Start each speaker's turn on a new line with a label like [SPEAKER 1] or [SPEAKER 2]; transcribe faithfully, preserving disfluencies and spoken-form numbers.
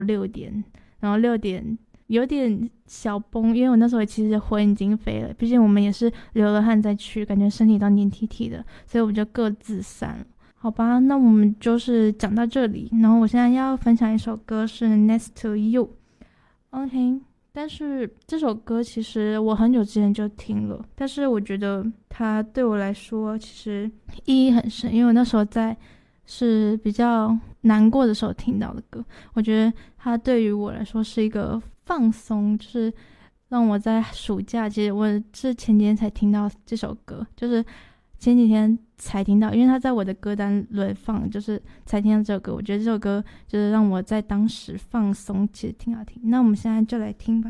[SPEAKER 1] 六点，然后六点有点小崩，因为我那时候其实魂已经飞了，毕竟我们也是流了汗再去，感觉身体都黏 T T 的，所以我们就各自散了。好吧，那我们就是讲到这里，然后我现在要分享一首歌是 Next to You。OK， 但是这首歌其实我很久之前就听了，但是我觉得它对我来说其实意义很深，因为我那时候在是比较难过的时候听到的歌，我觉得它对于我来说是一个放松，就是让我在暑假，其实我是前几天才听到这首歌，就是前几天才听到，因为它在我的歌单轮放，就是才听到这首歌。我觉得这首歌就是让我在当时放松，其实挺好听。那我们现在就来听吧。